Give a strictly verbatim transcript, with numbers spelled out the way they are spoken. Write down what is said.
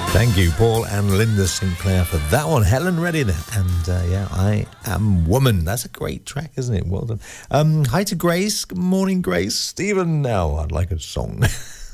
Thank you, Paul and Linda Sinclair, for that one. Helen Redden, and uh, yeah, I Am Woman. That's a great track, isn't it? Well done. Um, hi to Grace. Good morning, Grace. Stephen, now I'd like a song.